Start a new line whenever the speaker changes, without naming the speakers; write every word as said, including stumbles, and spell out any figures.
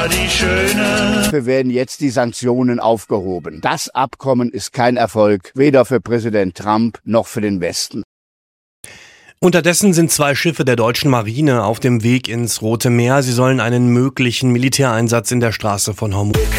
war die Schöne.
Wir werden jetzt die Sanktionen aufgehoben. Das Abkommen ist kein Erfolg, weder für Präsident Trump noch für den Westen.
Unterdessen sind zwei Schiffe der deutschen Marine auf dem Weg ins Rote Meer. Sie sollen einen möglichen Militäreinsatz in der Straße von Hormuz